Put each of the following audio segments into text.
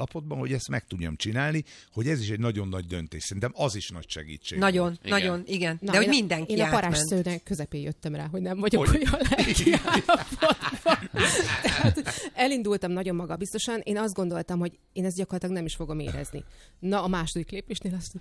állapotban, hogy ezt meg tudjam csinálni, hogy ez is egy nagyon nagy döntés. Szerintem az is nagy segítség. Nagyon. Na, de hogy mindenki én a parázsszőnek közepén jöttem rá, hogy nem vagyok olyan lelki állapotban. Elindultam nagyon magabiztosan, én azt gondoltam, hogy én ezt gyakorlatilag nem is fogom érezni. Na, a második lépésnél azt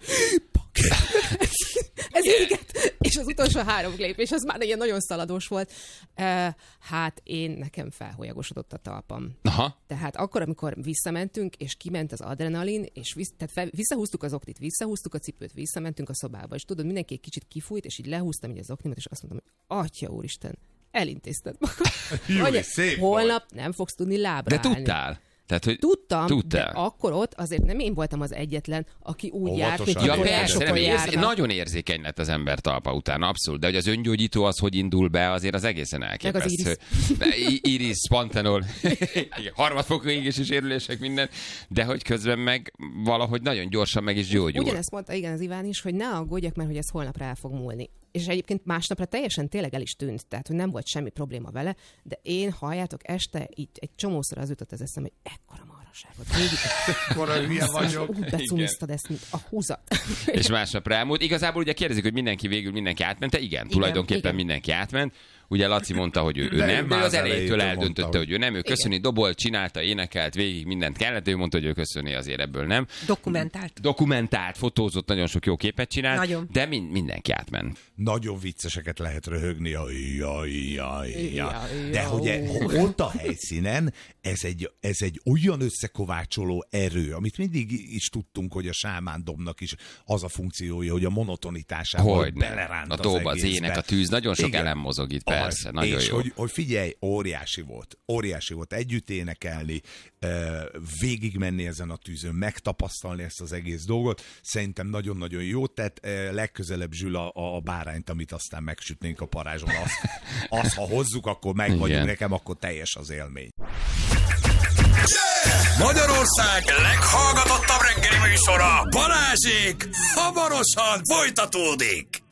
ez éget, és az utolsó 3 lépés, az már ilyen nagyon szaladós volt. Hát nekem felholyagosodott a talpam. Aha. Tehát akkor, amikor visszamentünk, és kiment az adrenalin, és visszahúztuk az oknit, visszahúztuk a cipőt, visszamentünk a szobába, és tudod, mindenki egy kicsit kifújt, és így lehúztam így az oknimat, és azt mondtam, hogy Atya úristen, elintézted magad. Holnap nem fogsz tudni lábra állni. De tudtál? Tehát, hogy tudtál. De akkor ott azért nem én voltam az egyetlen, aki úgy járt, mint persze, nagyon érzékeny lett az ember talpa után, abszolút. De hogy az öngyógyító az, hogy indul be, azért az egészen elképesztő. Iris, pantenol, harmadfokú égési sérülések, minden, de hogy közben meg valahogy nagyon gyorsan meg is gyógyul. Ugyanezt mondta, igen, az Iván is, hogy ne aggódjak, mert hogy ez holnapra el fog múlni. És egyébként másnapra teljesen tényleg el is tűnt, tehát hogy nem volt semmi probléma vele, de én, halljátok, este így egy csomószor az jutott az eszem, hogy ekkora marhaságot. Ekkora hülye vagyok. Úgy becumiztad ezt, mint a húzat. És másnapra elmúlt. Igazából ugye kérdezik, hogy mindenki átment, igen, tulajdonképpen mindenki átment. Ugye Laci mondta, hogy ő nem, ő az elejétől eldöntötte, hogy ő nem, ő köszöni, dobolt, csinálta, énekelt, végig mindent kellett, ő mondta, hogy ő köszöni, azért ebből nem. Dokumentált, fotózott, nagyon sok jó képet csinált, nagyon. De mindenki átment. Nagyon vicceseket lehet röhögni, de hogy ott a helyszínen ez egy olyan összekovácsoló erő, amit mindig is tudtunk, hogy a sámándomnak is az a funkciója, hogy a monotonitásával beleránt a tóba, az ének, a tűz, nagyon sok elem mozog itt, persze, nagyon és jó. Hogy figyelj, óriási volt együtt énekelni, végigmenni ezen a tűzön, megtapasztalni ezt az egész dolgot, szerintem nagyon-nagyon jó, tehát legközelebb Zsül a bárányt, amit aztán megsütnénk a parázson, azt ha hozzuk, akkor meg vagyunk, nekem akkor teljes az élmény. Magyarország leghallgatottabb reggeli műsora, Balázsék hamarosan folytatódik.